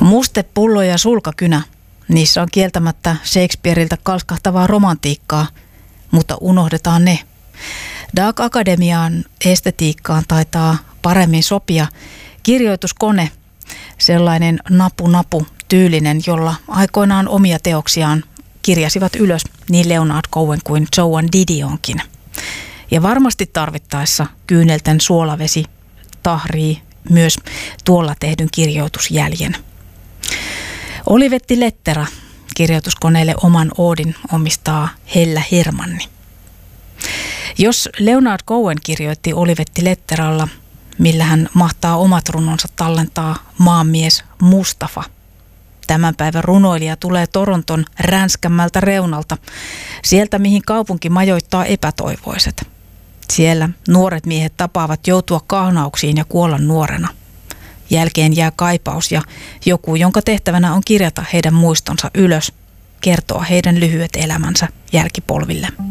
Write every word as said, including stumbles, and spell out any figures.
Mustepullo ja sulkakynä. Niissä on kieltämättä Shakespeareiltä kalskahtavaa romantiikkaa, mutta unohdetaan ne. Dark Academian estetiikkaan taitaa paremmin sopia kirjoituskone, sellainen napu-napu tyylinen, jolla aikoinaan omia teoksiaan kirjasivat ylös niin Leonard Cohen kuin Joan Didionkin. Ja varmasti tarvittaessa kyynelten suolavesi tahrii myös tuolla tehdyn kirjoitusjäljen. Olivetti Lettera kirjoituskoneelle oman oodin omistaa Hella Hermanni. Jos Leonard Cohen kirjoitti Olivetti Letteralla, millä hän mahtaa omat runonsa tallentaa maanmies Mustafa. Tämän päivän runoilija tulee Toronton ränskämmältä reunalta, sieltä mihin kaupunki majoittaa epätoivoiset. Siellä nuoret miehet tapaavat joutua kahnauksiin ja kuolla nuorena. Jälkeen jää kaipaus ja joku, jonka tehtävänä on kirjata heidän muistonsa ylös, kertoa heidän lyhyet elämänsä jälkipolville.